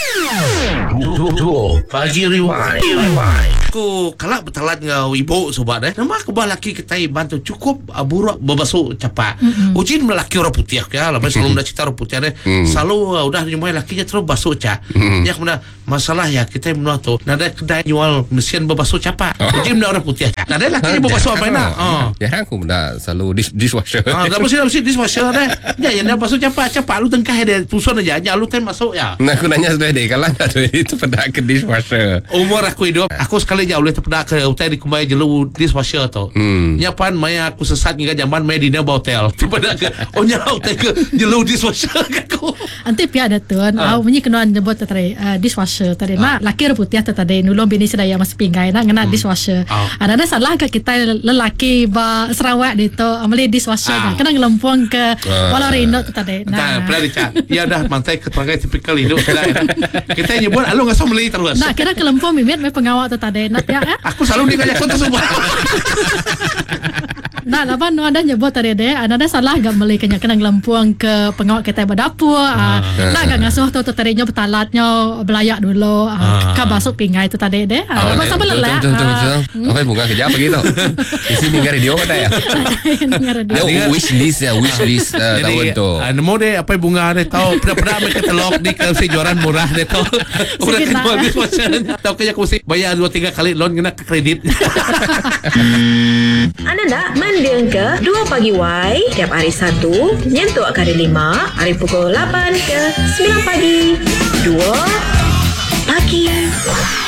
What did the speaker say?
Pagi Rewind. Aku kalak bertalat ngau ibu sobat nama aku laki kita bantu cukup buruk berbasuh capak. Ujin melaki orang putih ya, lama selalu dah cerita orang putih selalu udah nyumai lakinya terus basuh cak. Ya kemudian masalah ya kita menua tu nada kedai jual mesin berbasuh capak. Ujin orang putih cak. Nada lakinya berbasuh apa nak? Ya aku dah selalu dishwasher. Dah mesti dishwasher dah. Ya yang dah basuh capak lu tengkah dia tusun aja lu ten masuk ya. Nah aku nanya sudah deh kalau ada itu pada ke dishwasher. Umur aku hidup, aku sekali aja boleh terpedak ke hotel di kumai jelu dishwasher tu. Nyapan maya aku sesat hingga zaman maya di nama hotel. Terpedak ke hotel ke jelu dishwasher aku. Anti pia ada tuan, punya kenuan nyebut tadi dishwasher tadi. Nak laki putih tadi nulung bini sedaya mas pinggai nak ngena dishwasher. Ada salah ke kita lelaki ba Sarawak di tu amali dishwasher kan. Kena ngelempung ke Walarino tadi. Nah, pernah dicat. Ya dah mantai keterangan tipikal hidup kita nyebut alu ngasih meli terus. Nak kira kelempung mimit me pengawal tu tadi. Nak ya. Aku selalu dikajak tu semua. Nah, laban nu ada nyebut tadi deh, ada salah gak meli kena ngelempung ke pengawal kita berdapur. Nak gak ngasuh tu tadinya betalatnya belayak dulu. Ka basuk pingai tu tadi deh. Masa belelak. Apa bunga kerja apa gitu? Di sini dengar radio ada ya. Wish list tahun tu. Nemu deh apa bunga deh tahu pernah mereka telok di kejuaraan murah deh tahu. Udah kedua dishwasher. Tahu kayak aku mesti bayar 2-3 kali loan kena ke kredit. Anda nak mendengar ke 2 Pagi Y tiap hari Sabtu nyentuh hari 5 hari pukul 8 ke 9 pagi 2 Pagi